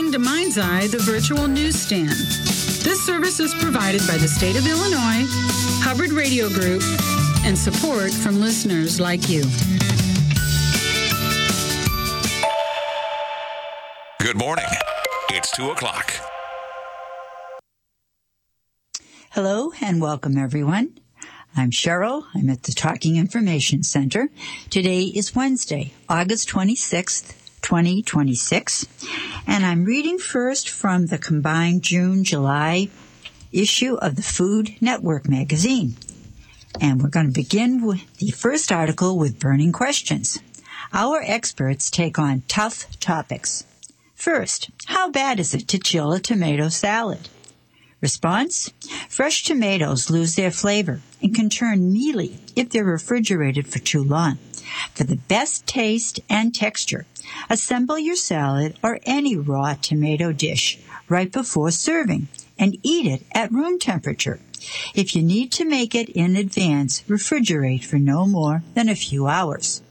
Welcome to Mind's Eye, the virtual newsstand. This service is provided by the state of Illinois, Hubbard Radio Group, and support from listeners like you. Good morning. It's 2 o'clock. Hello and welcome, everyone. I'm Cheryl. I'm at the Talking Information Center. Today is Wednesday, August 26th, 2026, and I'm reading first from the combined June-July issue of the Food Network magazine. And we're going to begin with the first article with burning questions. Our experts take on tough topics. First, how bad is it to chill a tomato salad? Response: fresh tomatoes lose their flavor and can turn mealy if they're refrigerated for too long. For the best taste and texture, assemble your salad or any raw tomato dish right before serving and eat it at room temperature. If you need to make it in advance, refrigerate for no more than a few hours.